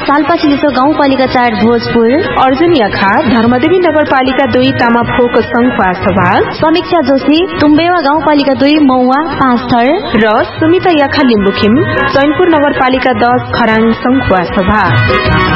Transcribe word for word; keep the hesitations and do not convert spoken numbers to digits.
सालपासी लिसो गाउँपालिका चार भोजपुर, अर्जुन याखा धर्मदेवी नगरपालिका दुई तामाफोक संखुवा सभा, समीक्षा जोशी तुम्बेवा गाउँपालिका दुई मौवा पाँच थर र सुमिता याखा लिम्बुखिम चैनपुर नगरपालिका दस खराङ संखुवा सभा।